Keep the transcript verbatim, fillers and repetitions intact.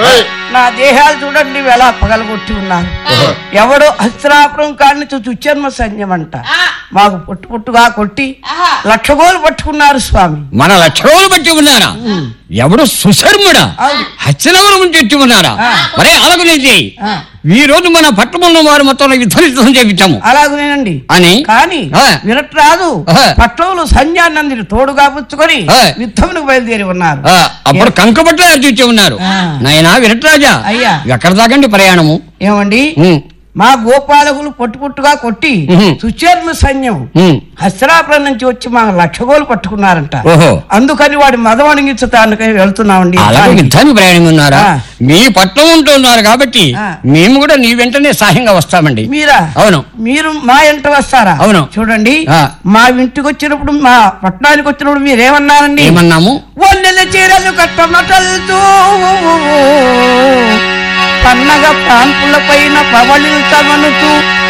నా దేహాలు చూడండి ఎలా పగలగొట్టి ఉన్నారు. ఎవడో హస్తినాపురం కాడిని చుచ్చర్మ సైన్యం అంట మాకు పొట్టు పొట్టుగా కొట్టి లక్ష గోలు పట్టుకున్నారు స్వామి. మన లక్ష రోజులు పట్టి ఉన్నారా? ఎవడు సుశర్ముడా హస్తినాపురం చెట్టి ఉన్నారా? మరే అలాగనేది ఈ రోజు మన పట్టణంలో వారు మొత్తం యుద్ధం యుద్ధం చేపించాము అలాగనేనండి అని. కానీ వినట్రాదు పట్టణంలో సైన్యాన్ని తోడుగా పుచ్చుకొని యుద్ధమునికి బయలుదేరి ఉన్నారు. అప్పుడు కంకపట్ల చూచి ఉన్నారు. నాయనా వినట్రాజా అయ్యా ఎక్కడ దాకండి ప్రయాణము? ఏమండి మా గోపాలకులు పొట్టు పొట్టుగా కొట్టి సుచర్మ సైన్యం హస్తినాపురం నుంచి వచ్చి మా లక్ష గోలు పట్టుకున్నారంట. అందుకని వాడి మదం అణిగించడానికి వెళ్తున్నామండి. యుద్ధానికి ప్రయాణం ఉన్నారా? మీ పట్టణం ఉంటున్నారు కాబట్టి మేము కూడా నీ వెంటనే సహాయంగా వస్తామండి. మీరా? అవును. మీరు మా ఇంట వస్తారా? అవును. చూడండి మా ఇంటికి వచ్చినప్పుడు మా పట్టణానికి వచ్చినప్పుడు మీరేమన్నారండి? ఏమన్నాము? వన్నెల చీరలు కట్టమటల్తూ పన్నగ ప్రాంపుల పైన పవళించమనుతూ